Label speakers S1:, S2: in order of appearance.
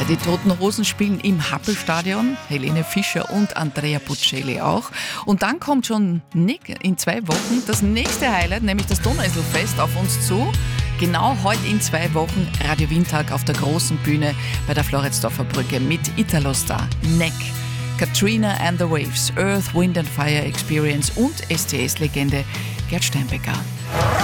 S1: Die Toten Hosen spielen im Happelstadion, Helene Fischer und Andrea Bocelli auch. Und dann kommt schon in 2 Wochen das nächste Highlight, nämlich das Donauinselfest auf uns zu. Genau heute in 2 Wochen Radio Wien-Tag auf der großen Bühne bei der Floridsdorfer Brücke mit Italo-Star, Neck, Katrina and the Waves, Earth, Wind and Fire Experience und STS-Legende Gerd Steinbecker.